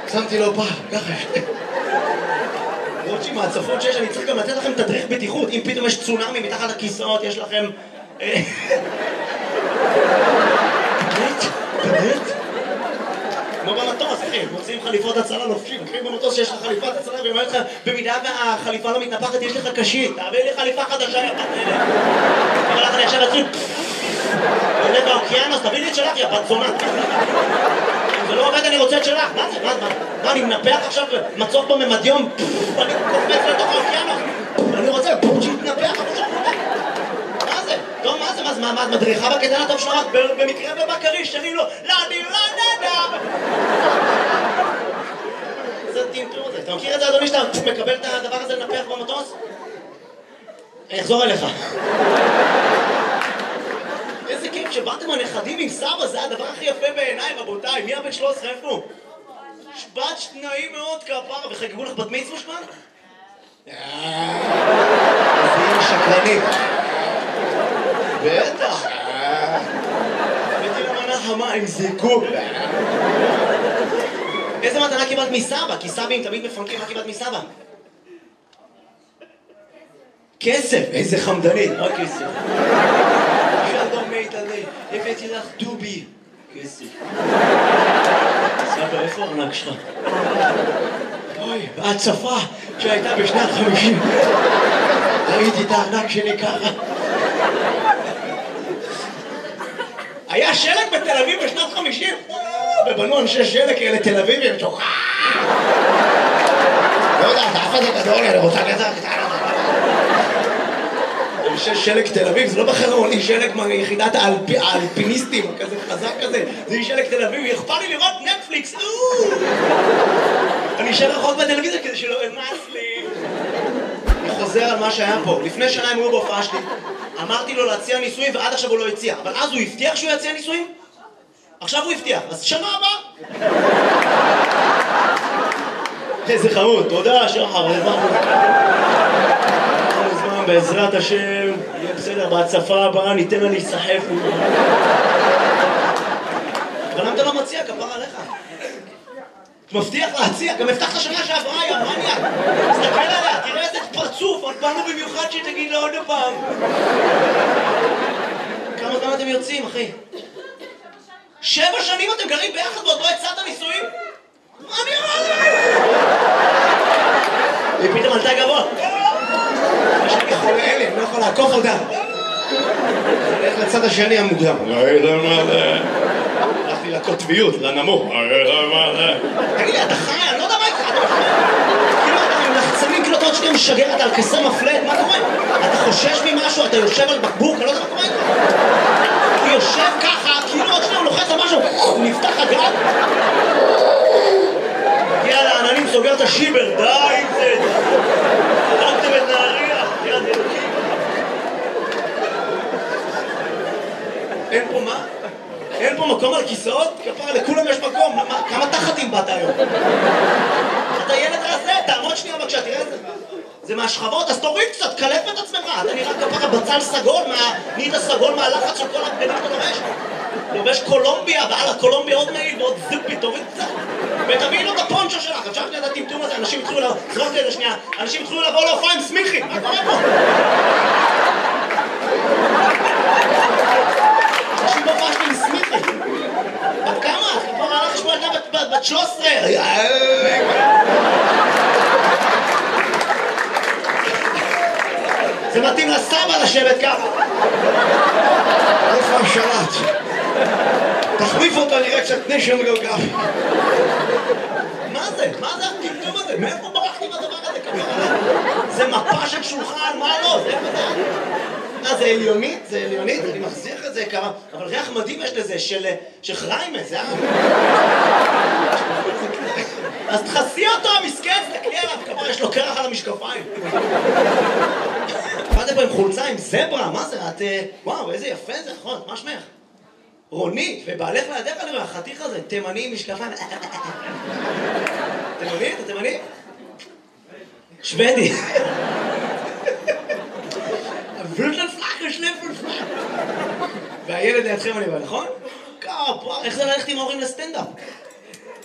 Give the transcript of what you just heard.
שמתי לו פעם, ככה. למרות שמהצפות שיש, אני צריך גם לתת לכם תדריך בטיחות. אם פתאום יש צונאמי מתחת הכיסאות, יש לכם... באמת? כמו במטוס, אחי, מוצאים חליפות הצלה לובשים. אחי, במטוס שיש לך חליפת הצלה, והיא אומרת לך, במידה והחליפה לא מתנפחת, יש לך קשית. תעביר לי חליפה חדשה, יא בת נהנה. אבל לך אני עכשיו אצלי... עולה באוקיינוס, תביא לי את שלך, יא בת זונה. אם זה לא עובד, אני רוצה את שלך. מה זה? מה, אני מנפח עכשיו מצוק בממדיום? אני קופץ לתוך האוקיינוס. אני רוצה שיתנפח. מה זה? טוב, מה זה? מה, את מדריכה בקטן הטוב שלך? במקרה בבקרי, שרים לו, לא, אני לא נדע. זה טינטור הזה. אתה מכיר את זה, אדוני, שאתה מקבל את הדבר הזה לנפח במטוס? אני אחזור אליך. איזה כיף שבאתם הנכדים עם סבא, זה הדבר הכי יפה בעיניי, רבותיי. מי הבן 13 איפה הוא? בת שניים מאוד כפרה, וחגגו לך בת מצווה כבר? אז היא שקרנית. בטח. הבאתי למנה חמה עם זיקוק. איזה מתנה קיבלת מסבא? כי סבים תמיד מפנקים, מה קיבלת מסבא? כסף, איזה חמדנית, רק כסף. שלום מיטלי, הבאתי לך דובי. כסף. סבא, איפה הארנק שלך? אוי, בהצפה שהייתה בשנת 50. ראיתי את הארנק שלי ככה. היה שלג בתל אביב בשנת 50? ובנו אנשי שלג כאלה תל אביבים, שוחה! לא יודע, אתה אף זה גדול, אני רוצה כזה קטנה. אנשי שלג תל אביב, זה לא בחרון, היא שלג מיחידת האלפיניסטים, כזה חזק כזה. זה היא שלג תל אביב, היא אכפה לי לראות נטפליקס, אני אשאר רחוק בטלוויזיה כדי שלא אמס לי. אני חוזר על מה שהיה פה. לפני שנה הם היו בהופעה שלי. אמרתי לו להציע ניסויים ועד עכשיו הוא לא הציע. אבל אז הוא הבטיח שהוא יציע ניסויים? עכשיו הוא הבטיח, אז שנה הבאה. איזה חמוד, תודה שחר, בעזרת השם, יהיה בסדר, בהצפה הבאה ניתן לה להיסחף. אבל למה אתה לא מציע, כפרה עליך? מבטיח להציע, גם הבטחת שנה שעברה, יא מניה. תסתכל עליה, תראה איזה פרצוף, עוד באנו במיוחד שתגיד לה עוד פעם. כמה זמן אתם יוצאים, אחי? 7 שנים אתם גרים ביחד ועוד לא הצעת נישואים? מה נראה לי? היא פתאום עלתה גבוה. יש לי חולה אלה, אני לא יכול לעקוף אותה. אני הולך לצד השני המוקדם. הלכתי לקוטביות, לנמוך. תגיד לי, אתה חי? אני לא יודע מה איתך. כאילו אתה עם לחצנים, כאילו אתה עוד שנייה משגר, אתה על כסר מפלט, מה קורה? אתה חושש ממשהו, אתה יושב על בקבוק, אני לא יודע מה קורה איתך. הוא יושב ככה, כאילו עוד שנייה הוא לוחץ על משהו, נפתח הגג. מגיע לעננים, סוגר את השיבר, די עם זה. הרגתם את נהריה, יד אלוקים. אין פה מה? אין פה מקום על כיסאות? כפרה, לכולם יש מקום. כמה תחתים באת היום? אתה ילד רזה, תעמוד שנייה בבקשה, תראה את זה. זה מהשכבות, אז תוריד קצת, קלף את עצמך. אתה נראה כפרה בצל סגול, נהיית סגול מהלחץ של כל הבגדים אתה לובש. לובש קולומביה, ועל הקולומביה עוד מעיל ועוד זיפי, תוריד קצת. ותביאי לו את הפונצ'ו שלך, אפשר שנייה את הטמטום הזה, אנשים התחילו לבוא, זרוק לזה שנייה, אנשים התחילו לבוא להופעה עם סמיכי, מה קורה פה? אנשים בהופעה שלי עם סמיכי. בת כמה? כבר הלך לשמוע ילדה בת 13. זה מתאים לסבא לשבת ככה. איפה השלט? תחליף אותו, נראה קצת נשם גלגל. מה זה? מה זה הטמטום הזה? מאיפה ברחתי מהדבר הזה? זה מפה של שולחן, מה לא? זה זה עליונית? זה עליונית? אני מחזיר את זה כמה... אבל ריח מדהים יש לזה של חריימה, זה אז תחסי אותו, המסכן, תקלי עליו, כמה יש לו קרח על המשקפיים. באתם פה עם חולצה עם זברה, מה זה? את... וואו, איזה יפה זה, נכון, מה שמך? רונית, ובעלך לידך אני רואה, החתיך הזה, תימני עם משקפיים. תימני? אתה תימני? שוודי. והילד לידכם אני רואה, נכון? כפה, איך זה ללכת עם ההורים לסטנדאפ?